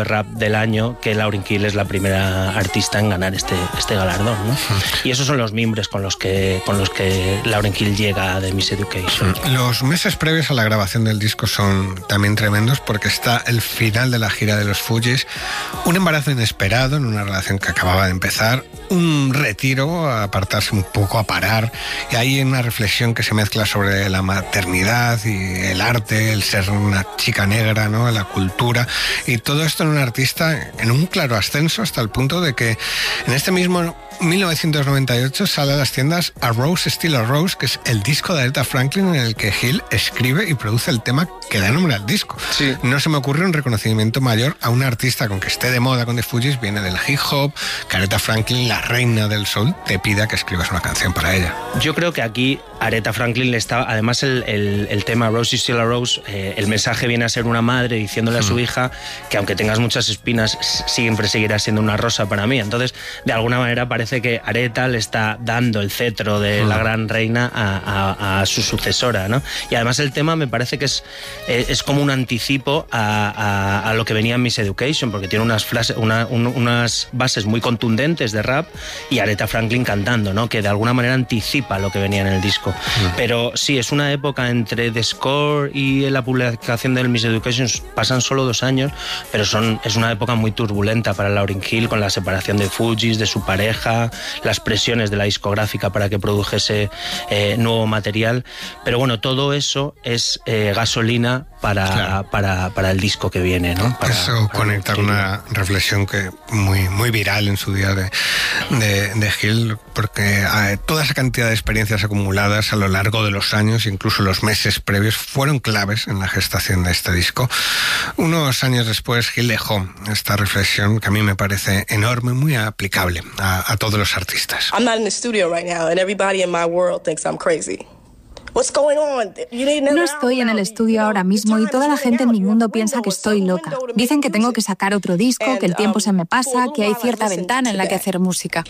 de rap del año, que Lauryn Hill es la primera artista en ganar este galardón, ¿no? Y esos son los mimbres con los que Lauryn Hill llega de Miseducation. Los meses previos a la grabación del disco son también tremendos, porque está el final de la gira de los Fugees, un embarazo inesperado en una relación que acababa de empezar, un retiro, a apartarse un poco, a parar, y hay una reflexión que se mezcla sobre la maternidad y el arte, el ser una chica negra, ¿no? La cultura, y todo esto en un artista en un claro ascenso, hasta el punto de que en este mismo 1998 sale a las tiendas A Rose Still a Rose, que es el disco de Aretha Franklin en el que Hill escribe y produce el tema que da nombre al disco. Sí. No se me ocurre un reconocimiento mayor a un artista con que esté de moda con The Fugees, viene del hip hop, que Aretha Franklin, la reina del soul, te pida que escribas una canción para ella. Yo creo que aquí Aretha Franklin le estaba, además el tema Rose is Still a Rose, el mensaje viene a ser una madre diciéndole a su hija que aunque tengas muchas espinas, siempre seguirás siendo una rosa para mí. Entonces, de alguna manera parece que Aretha le está dando el cetro de la gran reina a su sucesora, ¿no? Y además el tema me parece que es como un anticipo a lo que venía en Miseducation, porque tiene unas bases muy contundentes de rap y Aretha Franklin cantando, ¿no? Que de alguna manera anticipa lo que venía en el disco. Pero sí, es una época entre The Score y la publicación del Miseducation, pasan solo 2 años, pero es una época muy turbulenta para Lauryn Hill, con la separación de Fugees, de su pareja, las presiones de la discográfica para que produjese nuevo material. Pero bueno, todo eso es gasolina para el disco que viene, ¿no? Eso conecta con una reflexión que muy viral en su día de Hill, porque toda esa cantidad de experiencias acumuladas a lo largo de los años, incluso los meses previos, fueron claves en la gestación de este disco. Unos años después, Hill dejó esta reflexión que a mí me parece enorme, muy aplicable a todos los artistas. I'm not in the studio right now and everybody in my world thinks I'm crazy. No estoy en el estudio ahora mismo y toda la gente en mi mundo piensa que estoy loca. Dicen que tengo que sacar otro disco, que el tiempo se me pasa, que hay cierta ventana en la que hacer música.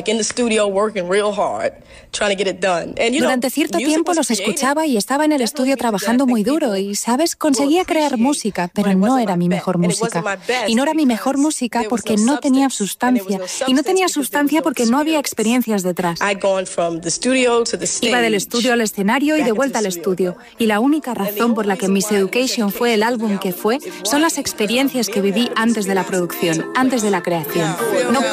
Durante cierto tiempo los escuchaba y estaba en el estudio trabajando muy duro y, ¿sabes? Conseguía crear música, pero no era mi mejor música. Y no era mi mejor música porque no tenía sustancia. Y no tenía sustancia porque no había experiencias detrás. Iba del estudio al escenario y de vuelta al estudio. Y la única razón por la que Miseducation fue el álbum que fue son las experiencias que viví antes de la producción, antes de la creación. No